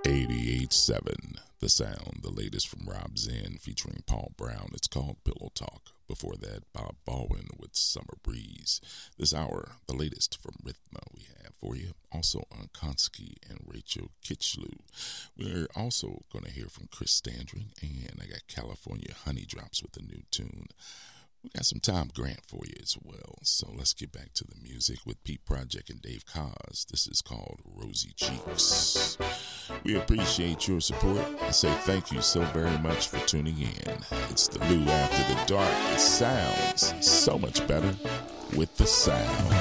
88.7 The Sound, the latest from Rob Zen featuring Paul Brown. It's called Pillow Talk. Before that, Bob Baldwin with Summer Breeze. This hour, the latest from Rhythma we have for you. Also on Konsky and Rachel Kitchlew. We're also going to hear from Chris Standring, and I got California Honey Drops with a new tune. We got some Tom Grant for you as well. So let's get back to the music with Pete Project and Dave Koz. This is called Rosy Cheeks. We appreciate your support and say thank you so very much for tuning in. It's the Lou After the Dark. It sounds so much better with the sound.